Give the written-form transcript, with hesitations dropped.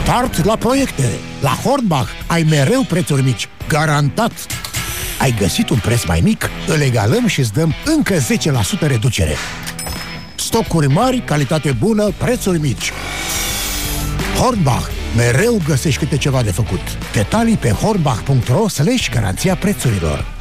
Start la proiecte! La Hornbach ai mereu prețuri mici. Garantat! Ai găsit un preț mai mic? Îl egalăm și îți dăm încă 10% reducere. Stocuri mari, calitate bună, prețuri mici. Hornbach. Mereu găsești câte ceva de făcut. Detalii pe hornbach.ro/garanția prețurilor.